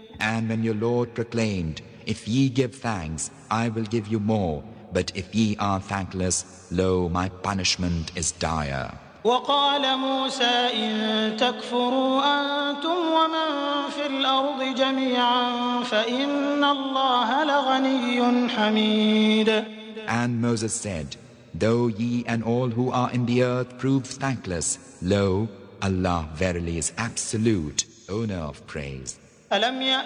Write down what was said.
And when your Lord proclaimed, If ye give thanks, I will give you more. But if ye are thankless, lo, my punishment is dire. وقال موسى إن تكفروا أنتم ومن في الأرض جميعا فإن الله لغني حميد. And Moses said, Though ye and all who are in the earth prove thankless, lo, Allah verily is absolute, owner of praise. ألم